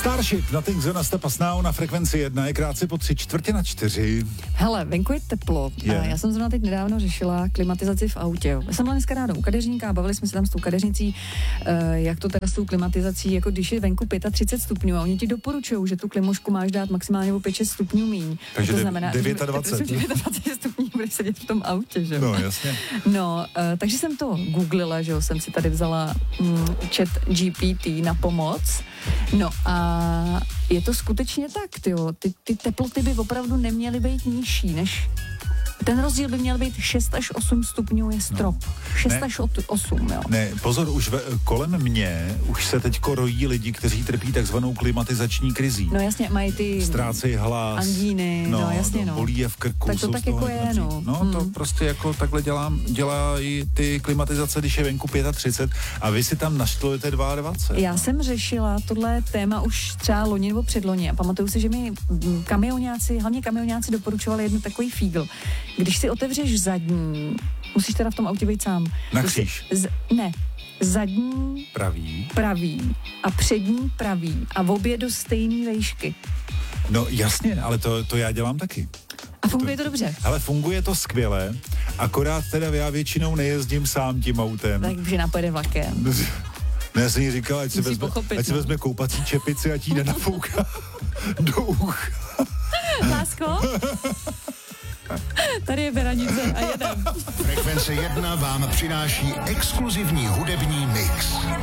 Starship, Nothing's Gonna Stop Us Now na frekvenci 1 je krátce po 3:45. Hele, venku je teplo. Já jsem zrovna teď nedávno řešila klimatizaci v autě. Já jsem byla dneska ráno u kadeřníka a bavili jsme se tam s tou kadeřnicí, jak to teda s tou klimatizací, jako když je venku 35 stupňů a oni ti doporučují, že tu klimošku máš dát maximálně o 5-6 stupňů míň. Takže to znamená, 29 stupňů budeš sedět v tom autě, že jo? No, jasně. No, takže jsem to googlila, že jo, jsem si tady vzala chat GPT na pomoc. No a je to skutečně tak, tyjo. Ty teploty by opravdu neměly být nižší, než ten rozdíl by měl být 6 až 8 stupňů je strop. 6 až 8, jo. Ne, pozor, kolem mě už se teďko rojí lidi, kteří trpí takzvanou klimatizační krizí. No jasně, mají ty ztrácejí hlas. Angíny, no jasně, no. Bolí je v krku. Tak to tak jako je, no. No, to prostě jako takhle dělají ty klimatizace, když je venku 35 a vy si tam naštlujete 22. Já jsem řešila tohle téma už třeba loni nebo předloni a pamatuju si, že mi hlavně kamionáci doporučovali jeden takový fígl. Když si otevřeš zadní, musíš teda v tom autě být sám. Na kříž? Zadní pravý a přední pravý a obě do stejné výšky. No jasně, ale to já dělám taky. A funguje to dobře? Ale funguje to skvěle, akorát teda já většinou nejezdím sám tím autem. Takže napojede vlakem. Ne, já jsem jí říkal, ať si vezme koupací čepici a jí nenafouká do ucha. Lásko? Tady je Beranice a jedem. Frekvence 1 vám přináší exkluzivní hudební mix.